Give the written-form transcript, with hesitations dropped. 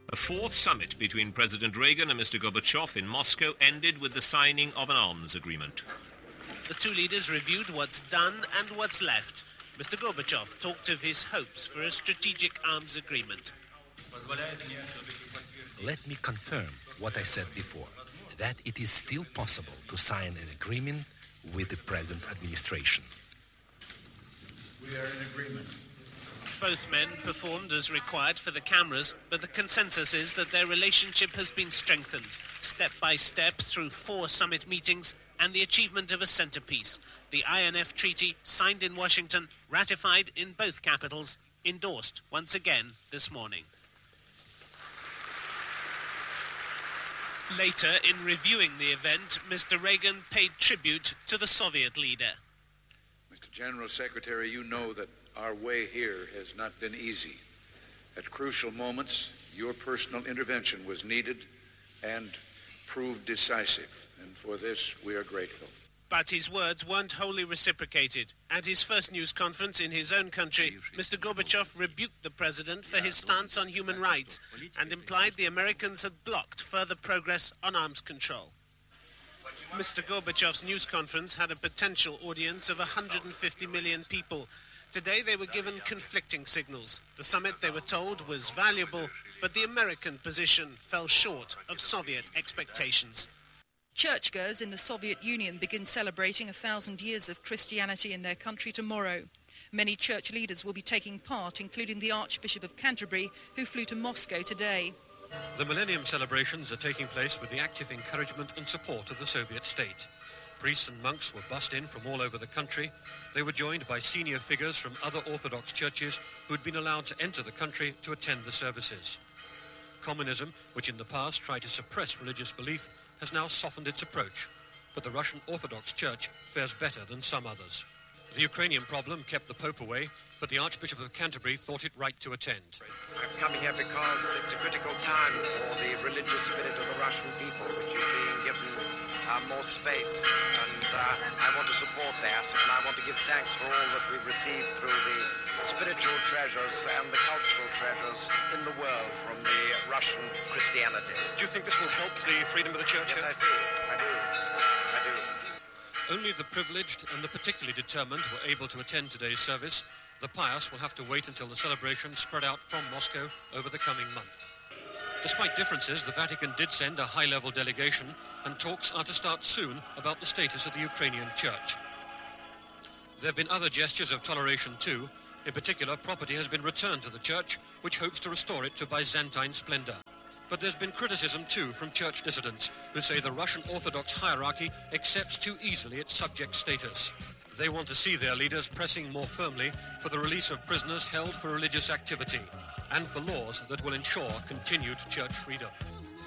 A fourth summit between President Reagan and Mr. Gorbachev in Moscow ended with the signing of an arms agreement. The two leaders reviewed what's done and what's left. Mr. Gorbachev talked of his hopes for a strategic arms agreement. Let me confirm what I said before, that it is still possible to sign an agreement with the present administration. We are in agreement. Both men performed as required for the cameras, but the consensus is that their relationship has been strengthened, step by step through 4 summit meetings and the achievement of a centerpiece, the INF Treaty, signed in Washington, ratified in both capitals, endorsed once again this morning. Later, in reviewing the event, Mr. Reagan paid tribute to the Soviet leader. Mr. General Secretary, you know that our way here has not been easy. At crucial moments, your personal intervention was needed and proved decisive, and for this we are grateful. But his words weren't wholly reciprocated. At his first news conference in his own country, Mr. Gorbachev rebuked the president for his stance on human rights and implied the Americans had blocked further progress on arms control. Mr. Gorbachev's news conference had a potential audience of 150 million people. Today they were given conflicting signals. The summit, they were told, was valuable, but the American position fell short of Soviet expectations. Churchgoers in the Soviet Union begin celebrating 1,000 years of Christianity in their country tomorrow. Many church leaders will be taking part, including the Archbishop of Canterbury, who flew to Moscow today. The Millennium celebrations are taking place with the active encouragement and support of the Soviet state. Priests and monks were bussed in from all over the country. They were joined by senior figures from other Orthodox churches who had been allowed to enter the country to attend the services. Communism, which in the past tried to suppress religious belief, has now softened its approach, but the Russian Orthodox Church fares better than some others. The Ukrainian problem kept the Pope away, but the Archbishop of Canterbury thought it right to attend. I'm coming here because it's a critical time for the religious spirit of the Russian people, which is being given more space, and I want to support that, and I want to give thanks for all that we've received through the spiritual treasures and the cultural treasures in the world from the Russian Christianity. Do you think this will help the freedom of the church? Yes, I do. Only the privileged and the particularly determined were able to attend today's service. The pious will have to wait until the celebration spread out from Moscow over the coming month. Despite differences, the Vatican did send a high-level delegation, and talks are to start soon about the status of the Ukrainian church. There have been other gestures of toleration too. In particular, property has been returned to the church, which hopes to restore it to Byzantine splendor. But there's been criticism too from church dissidents, who say the Russian Orthodox hierarchy accepts too easily its subject status. They want to see their leaders pressing more firmly for the release of prisoners held for religious activity, and for laws that will ensure continued church freedom.